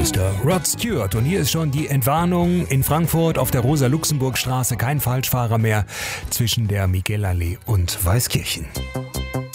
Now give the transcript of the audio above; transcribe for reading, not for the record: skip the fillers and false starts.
Mr. Rod Stewart. Und hier ist schon die Entwarnung in Frankfurt auf der Rosa-Luxemburg-Straße. Kein Falschfahrer mehr zwischen der Miguelallee und Weißkirchen.